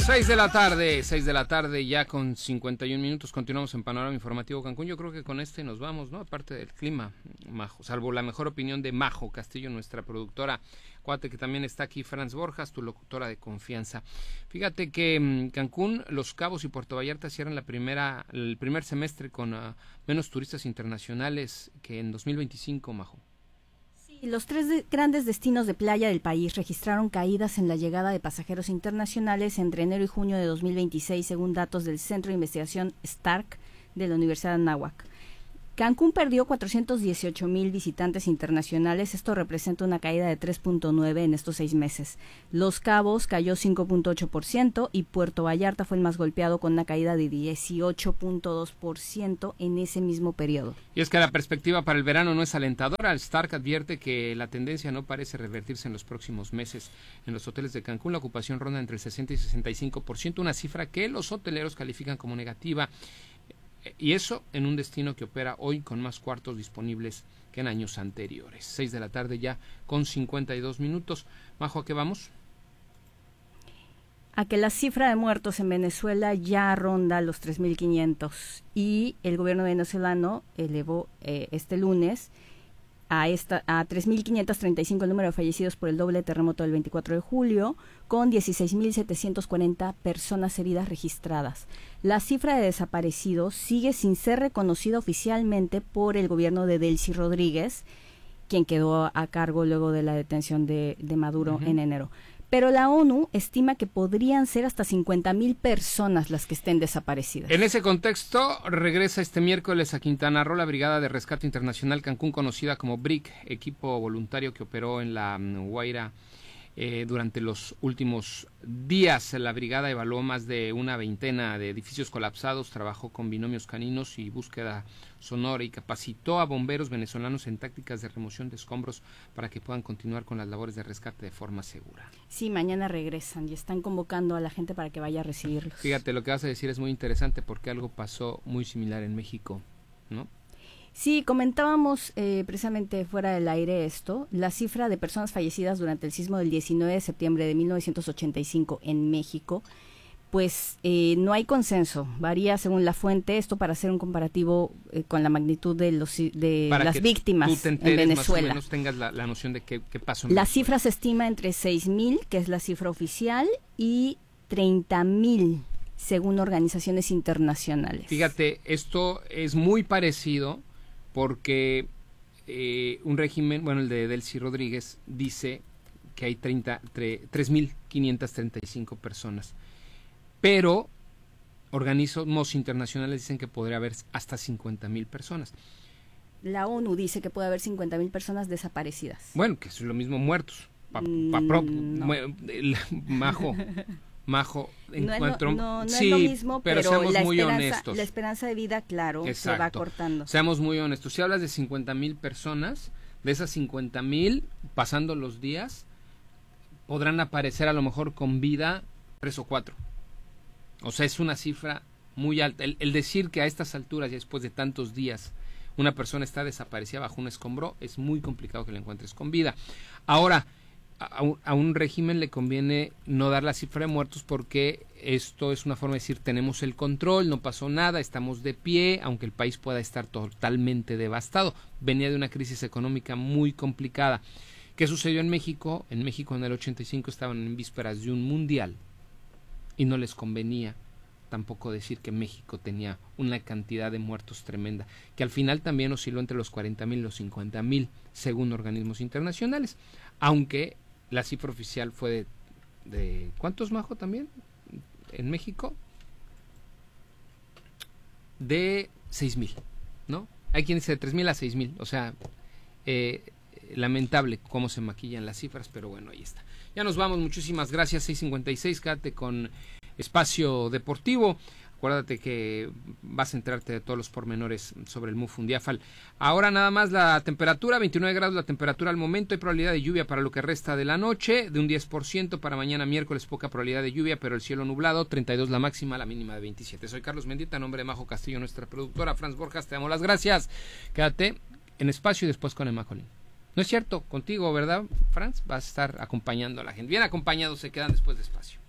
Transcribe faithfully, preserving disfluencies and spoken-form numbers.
seis de la tarde, seis de la tarde ya con cincuenta y un minutos, continuamos en Panorama Informativo Cancún. Yo creo que con este nos vamos, ¿no? Aparte del clima, Majo, salvo la mejor opinión de Majo Castillo, nuestra productora. Acuérdate que también está aquí Franz Borjas, tu locutora de confianza. Fíjate que um, Cancún, Los Cabos y Puerto Vallarta cierran la primera, el primer semestre con uh, menos turistas internacionales que en dos mil veinticinco, Majo. Los tres de grandes destinos de playa del país registraron caídas en la llegada de pasajeros internacionales entre enero y junio de dos mil veintiséis, según datos del Centro de Investigación Stark de la Universidad de Anáhuac. Cancún perdió cuatrocientos dieciocho mil visitantes internacionales, esto representa una caída de tres punto nueve en estos seis meses. Los Cabos cayó cinco punto ocho por ciento y Puerto Vallarta fue el más golpeado con una caída de dieciocho punto dos por ciento en ese mismo periodo. Y es que la perspectiva para el verano no es alentadora. El Stark advierte que la tendencia no parece revertirse en los próximos meses. En los hoteles de Cancún la ocupación ronda entre el sesenta y sesenta y cinco por ciento, una cifra que los hoteleros califican como negativa. Y eso en un destino que opera hoy con más cuartos disponibles que en años anteriores. Seis de la tarde ya con cincuenta y dos minutos. Majo, ¿a qué vamos? A que la cifra de muertos en Venezuela ya ronda los tres mil quinientos y el gobierno venezolano elevó eh, este lunes a, esta, a tres mil quinientos treinta y cinco el número de fallecidos por el doble terremoto del veinticuatro de julio, con dieciséis mil setecientos cuarenta personas heridas registradas. La cifra de desaparecidos sigue sin ser reconocida oficialmente por el gobierno de Delcy Rodríguez, quien quedó a cargo luego de la detención de, de Maduro uh-huh. en enero. Pero la ONU estima que podrían ser hasta cincuenta mil personas las que estén desaparecidas. En ese contexto, regresa este miércoles a Quintana Roo la Brigada de Rescate Internacional Cancún, conocida como B R I C, equipo voluntario que operó en la um, Guaira eh, durante los últimos días. La brigada evaluó más de una veintena de edificios colapsados, trabajó con binomios caninos y búsqueda sonora y capacitó a bomberos venezolanos en tácticas de remoción de escombros para que puedan continuar con las labores de rescate de forma segura. Sí, mañana regresan y están convocando a la gente para que vaya a recibirlos. Fíjate, lo que vas a decir es muy interesante porque algo pasó muy similar en México, ¿no? Sí, comentábamos eh, precisamente fuera del aire esto, la cifra de personas fallecidas durante el sismo del diecinueve de septiembre de mil novecientos ochenta y cinco en México, pues eh, no hay consenso, varía según la fuente, esto para hacer un comparativo eh, con la magnitud de los de para las que víctimas tú te enteres, en Venezuela. Más o menos tengas la, la noción de qué, qué pasó en la Venezuela. cifra se estima entre seis mil, que es la cifra oficial, y treinta mil, según organizaciones internacionales. Fíjate, esto es muy parecido porque eh, un régimen, bueno, el de Delcy Rodríguez, dice que hay tres mil quinientas treinta y cinco personas, pero organismos internacionales dicen que podría haber hasta cincuenta mil personas. La ONU dice que puede haber cincuenta mil personas desaparecidas. Bueno, que es lo mismo muertos. Pa, pa, mm, pro, no. Majo, Majo, encuentro, no, no, no sí, es lo mismo, pero, pero seamos la, muy esperanza, honestos. la esperanza de vida, claro, Exacto. se va cortando. Seamos muy honestos. Si hablas de cincuenta mil personas, de esas cincuenta mil, pasando los días, podrán aparecer a lo mejor con vida tres o cuatro. O sea, es una cifra muy alta. El, el decir que a estas alturas, ya después de tantos días, una persona está desaparecida bajo un escombro, es muy complicado que la encuentres con vida. Ahora, A un, a un régimen le conviene no dar la cifra de muertos porque esto es una forma de decir tenemos el control, no pasó nada, estamos de pie, aunque el país pueda estar totalmente devastado. Venía de una crisis económica muy complicada. ¿Qué sucedió en México? En México en el ochenta y cinco estaban en vísperas de un mundial y no les convenía tampoco decir que México tenía una cantidad de muertos tremenda, que al final también osciló entre los cuarenta mil y los cincuenta mil según organismos internacionales, aunque la cifra oficial fue de, de ¿cuántos, Majo, también? En México, de seis mil, ¿no? Hay quien dice de tres mil a seis mil, o sea, eh, lamentable cómo se maquillan las cifras, pero bueno, ahí está. Ya nos vamos, muchísimas gracias, seis cincuenta y seis, quédate con Espacio Deportivo. Acuérdate que vas a enterarte de todos los pormenores sobre el Mufundiafal. Ahora nada más la temperatura, veintinueve grados la temperatura al momento. Hay probabilidad de lluvia para lo que resta de la noche, de un diez por ciento. Para mañana miércoles poca probabilidad de lluvia, pero el cielo nublado, treinta y dos la máxima, la mínima de veintisiete. Soy Carlos Mendieta, en nombre de Majo Castillo, nuestra productora. Franz Borjas, te damos las gracias. Quédate en Espacio y después con Emma Colín. No es cierto, contigo, ¿verdad, Franz? Vas a estar acompañando a la gente. Bien acompañados se quedan después de Espacio.